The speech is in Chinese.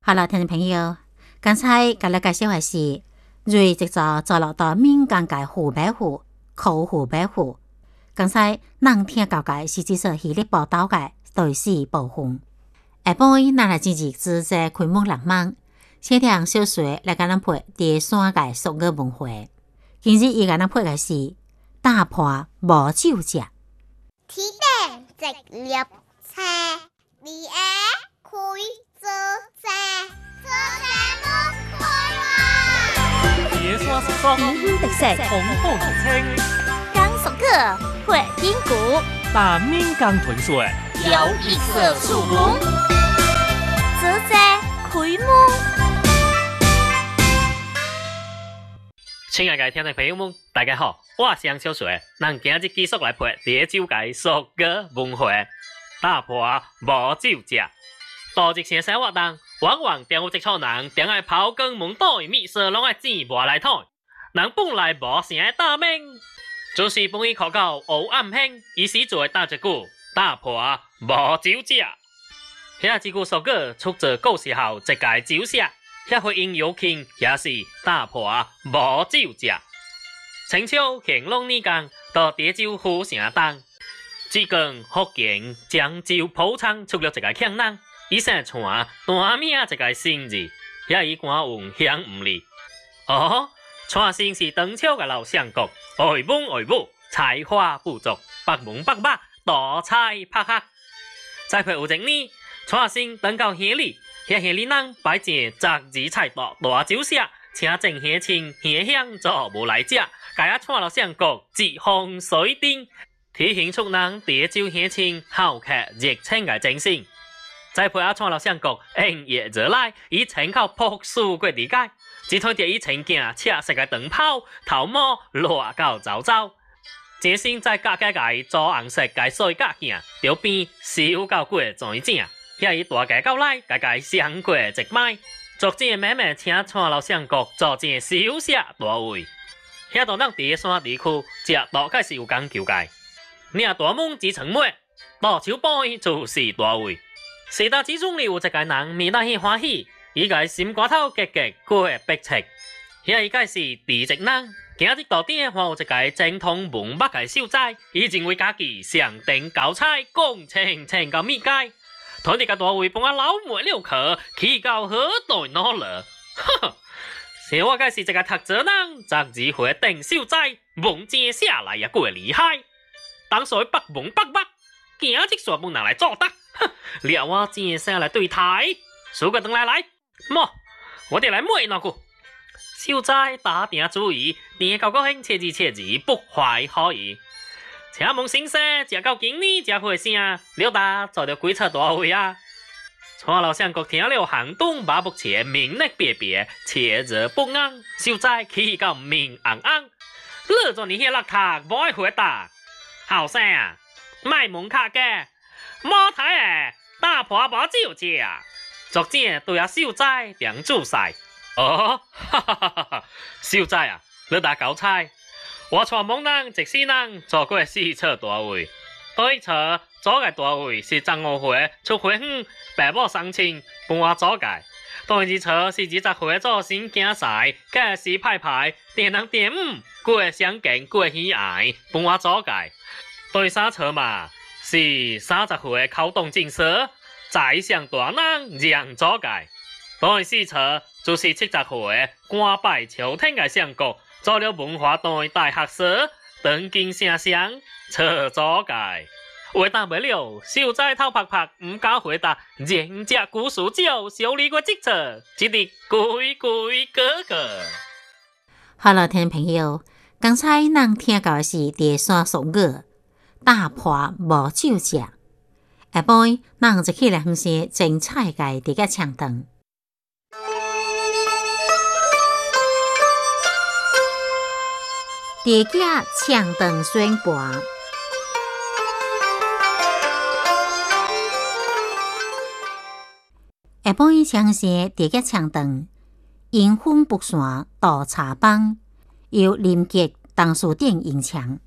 好了，听众朋友，刚才甲你介绍的是瑞制作坐落到闽江界湖北湖、靠湖北湖。刚才咱听到的是这首戏里报道的对视部分。下晡咱来进行自在开幕浪漫，先听小水来甲咱配第三个俗语文化。今日伊甲咱配的是大破无酒食。 天顶直立车，二下开做车，做车莫开哇！ 铁刷叔叔， 英语特色， 红红青， 刚熟客会听鼓， 把闽江屯水， 有一色树红，做车开幕。 亲爱的听众朋友们，大家好，我是杨小水，咱今日继续来配第九届俗语文化。大破无酒食，多一些生活动，往往中有一撮人，定爱刨根问底，秘书拢爱钱磨来讨。人本来无啥会大命，就是本意考到黑暗片，伊时做打一句大破无酒食。遐一句俗语出自古时候一届酒社。遐回应有庆也是大破无酒食。清朝乾隆年间到潮州府城东，只讲福建漳州浦昌出了一个强人，伊姓传单名一个姓字，遐以官运享唔利。传姓是唐朝嘅老相国，爱文爱武，才华不足，百文百马，多才柏学。再配有一年，传姓登到乡里。遐乡里人摆正杂技菜刀大酒社，请正乡亲乡乡做无来者，家啊串老相国一风水顶，体现出人潮州乡亲好客热情嘅精神。再配串老相国营业热来，以请靠朴素过理解，只推着以前镜赤色嘅长袍，头毛落到糟糟。正身再加加个朱红色嘅水甲镜，条边收到过全正。遐伊大家到来，家家相过一摆，逐渐慢慢请串老相国坐正小舍大位。遐大人伫山地区，食大概是有讲究嘅。领大门之城门，大手背就是大位。四大之中里有一个人面带喜欢喜，伊个心肝头结结过逼切。遐伊个是地一人，今日到顶还有一个精通文墨嘅秀才，伊认为家己上顶高彩，讲清到密解。团体个大位帮我老妹了去，去到河对哪了？呵，是我个是一个读册人，杂字会顶秀才，文字下来也过厉害。当时北文北北，今日全部拿来作答，哼，了我正下来对台，数个等来，么，我得来问那个。秀才打定主意，定高高兴，切字不怀好意。请问先生，食到今年才会声，了达做着几撮大位啊？蔡老相国听了寒冬马目前，面色别别，切热不安，秀才气到面红红。你做你遐邋遢，无爱回答。后生啊，卖门卡嘅，莫睇诶，大破无酒食。逐渐对阿秀才定注晒。哈哈哈！秀才啊，你打狗菜。我带某人一世人做过4撮大位，对错左个大位是15岁出花远，爸母双亲帮我左个；第2撮是20岁做新竞赛，假时派电人电5，过相敬过喜爱，帮我左个；第3撮嘛是30岁考动进士，在上大人让左个；第4撮就是70岁官拜朝廷个相国。做了文化队大学士，当今声声车左界。回答不了，秀才头拍拍，唔敢回答。人家古书酒，小李个即册，只得规哥哥。 好了，听众朋友，刚才咱听到的是第三俗语“大破无酒食”。下晡咱就起来分析精彩嘅第个唱段。第个唱段宣判。下晡唱些第个唱段，迎风北山渡茶帮，由林杰、董事长演唱。